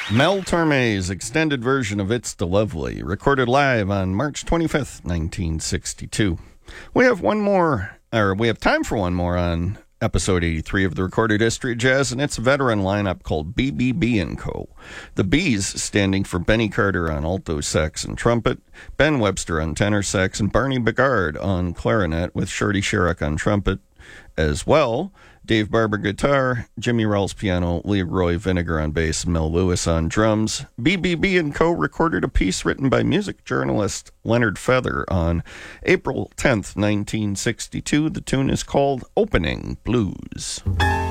Mel Torme's extended version of It's the Lovely, recorded live on March 25th, 1962. We have time for one more on episode 83 of the Recorded History of Jazz, and it's a veteran lineup called BBB & Co. The B's standing for Benny Carter on alto sax and trumpet, Ben Webster on tenor sax, and Barney Bigard on clarinet with Shorty Sherrick on trumpet as well. Dave Barber guitar, Jimmy Rawls piano, Leroy Vinegar on bass, Mel Lewis on drums. BBB & Co. recorded a piece written by music journalist Leonard Feather on April 10th, 1962. The tune is called Opening Blues.